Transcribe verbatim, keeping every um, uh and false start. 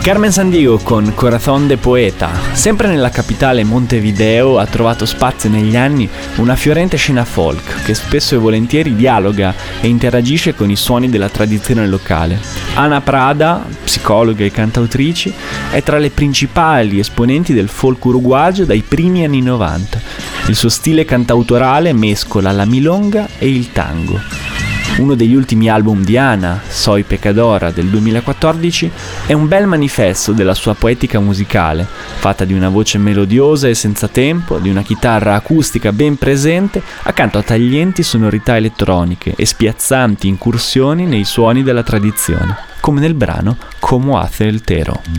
Carmen Sandiego con Corazón de Poeta. Sempre nella capitale Montevideo ha trovato spazio negli anni una fiorente scena folk che spesso e volentieri dialoga e interagisce con i suoni della tradizione locale. Ana Prada, psicologa e cantautrice, è tra le principali esponenti del folk uruguagio dai primi anni novanta. Il suo stile cantautorale mescola la milonga e il tango. Uno degli ultimi album di Ana, Soy Pecadora del duemilaquattordici, è un bel manifesto della sua poetica musicale, fatta di una voce melodiosa e senza tempo, di una chitarra acustica ben presente, accanto a taglienti sonorità elettroniche e spiazzanti incursioni nei suoni della tradizione, come nel brano Como hace el tero.